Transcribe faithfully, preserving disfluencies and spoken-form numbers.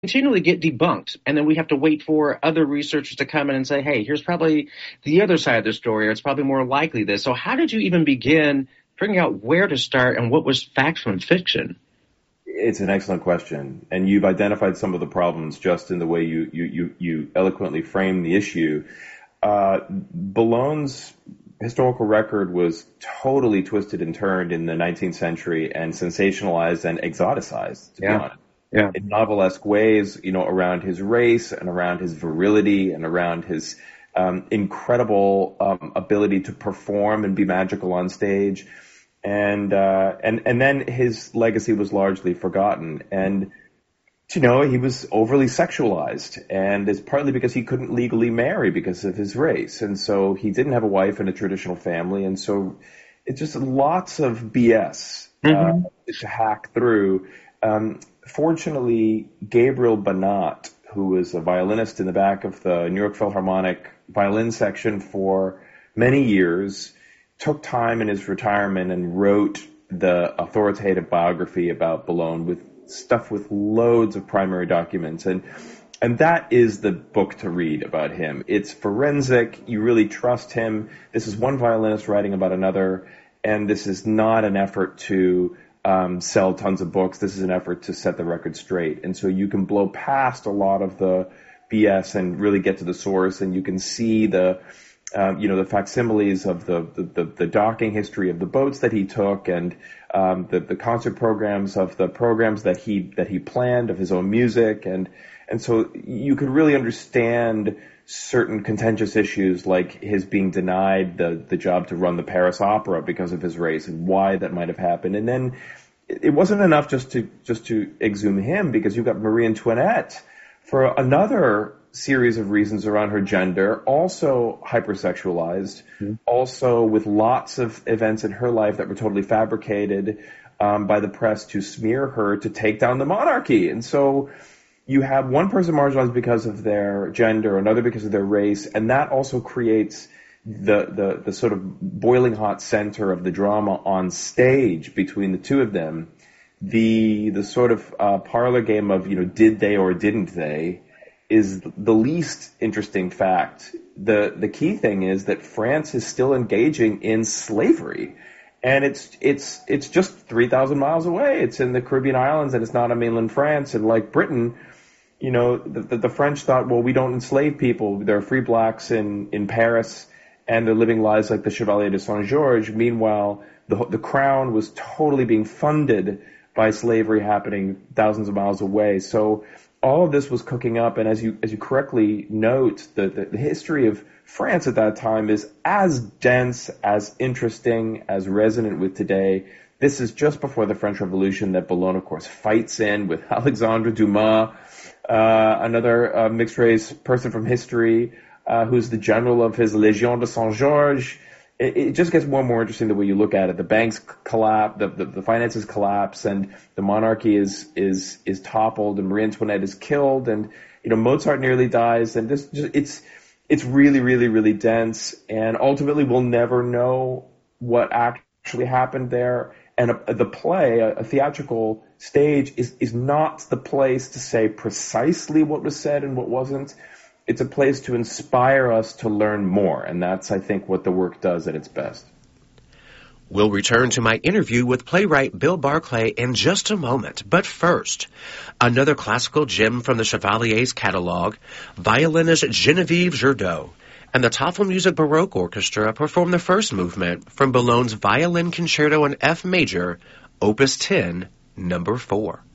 continually get debunked. And then we have to wait for other researchers to come in and say, hey, here's probably the other side of the story, or it's probably more likely this. So how did you even begin figuring out where to start and what was fact from fiction? It's an excellent question. And you've identified some of the problems just in the way you, you, you, you eloquently frame the issue. Uh, Boulogn's historical record was totally twisted and turned in the nineteenth century and sensationalized and exoticized, to Yeah. be honest. Yeah. In novelesque ways, you know, around his race and around his virility and around his um, incredible um, ability to perform and be magical on stage. And, uh, and, and then his legacy was largely forgotten. And, you know, he was overly sexualized, and it's partly because he couldn't legally marry because of his race. And so he didn't have a wife in a traditional family. And so it's just lots of B S uh, Mm-hmm. to hack through. Um, fortunately, Gabriel Banat, who was a violinist in the back of the New York Philharmonic violin section for many years, took time in his retirement and wrote the authoritative biography about Boulogne with stuff with loads of primary documents. And and that is the book to read about him. It's forensic. You really trust him. This is one violinist writing about another, and this is not an effort to um, sell tons of books. This is an effort to set the record straight. And so you can blow past a lot of the B S and really get to the source, and you can see the Um, you know, the facsimiles of the, the, the docking history of the boats that he took, and um, the, the concert programs of the programs that he that he planned of his own music, and and so you could really understand certain contentious issues like his being denied the the job to run the Paris Opera because of his race and why that might have happened. And then it wasn't enough just to just to exhume him, because you've got Marie Antoinette for another series of reasons around her gender, also hypersexualized, mm-hmm. also with lots of events in her life that were totally fabricated um, by the press to smear her, to take down the monarchy. And so you have one person marginalized because of their gender, another because of their race, and that also creates the, the, the sort of boiling hot center of the drama on stage between the two of them. The, the sort of uh, parlor game of, you know, did they or didn't they, is the least interesting fact. The the key thing is that France is still engaging in slavery, and it's it's it's just three thousand miles away. It's in the Caribbean islands, and it's not in mainland France. And like Britain, you know, the, the, the French thought, well, we don't enslave people. There are free blacks in, in Paris, and they're living lives like the Chevalier de Saint-Georges. Meanwhile, the the crown was totally being funded by slavery happening thousands of miles away. So all of this was cooking up, and as you as you correctly note, the, the, the history of France at that time is as dense, as interesting, as resonant with today. This is just before the French Revolution that Boulogne, of course, fights in with Alexandre Dumas, uh, another uh, mixed-race person from history, uh, who's the general of his Légion de Saint-Georges. It, it just gets more and more interesting the way you look at it. The banks collapse, the, the, the finances collapse, and the monarchy is is is toppled, and Marie Antoinette is killed, and you know Mozart nearly dies, and this just, it's it's really really really dense, and ultimately we'll never know what actually happened there. And a, the play, a, a theatrical stage, is is not the place to say precisely what was said and what wasn't. It's a place to inspire us to learn more, and that's, I think, what the work does at its best. We'll return to my interview with playwright Bill Barclay in just a moment. But first, another classical gem from the Chevalier's catalog, violinist Geneviève Jerdot and the Tafelmusik Baroque Orchestra perform the first movement from Boulogne's Violin Concerto in F major, Opus ten, number four.